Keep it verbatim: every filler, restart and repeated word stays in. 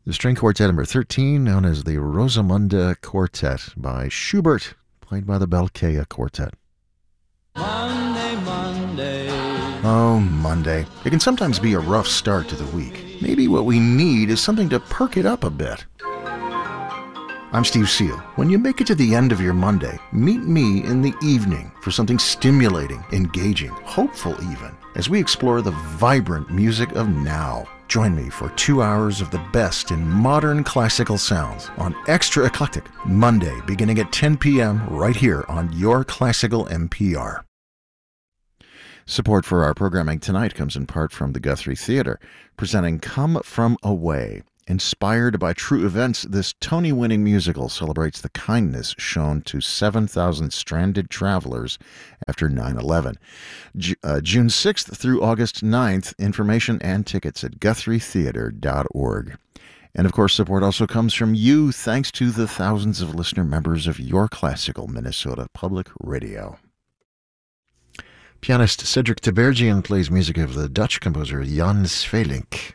The string quartet number thirteen, known as the Rosamunde Quartet by Schubert, played by the Belkea Quartet. Monday, Monday. Oh, Monday. It can sometimes be a rough start to the week. Maybe what we need is something to perk it up a bit. I'm Steve Seal. When you make it to the end of your Monday, meet me in the evening for something stimulating, engaging, hopeful even, as we explore the vibrant music of now. Join me for two hours of the best in modern classical sounds on Extra Eclectic, Monday beginning at ten p.m. right here on your Classical N P R. Support for our programming tonight comes in part from the Guthrie Theatre, presenting Come From Away. Inspired by true events, this Tony-winning musical celebrates the kindness shown to seven thousand stranded travelers after nine eleven. Ju- uh, June sixth through August ninth, information and tickets at guthrie theatre dot org. And of course, support also comes from you, thanks to the thousands of listener members of Your Classical Minnesota Public Radio. Pianist Cedric Tiberghien plays music of the Dutch composer Jan Svelink.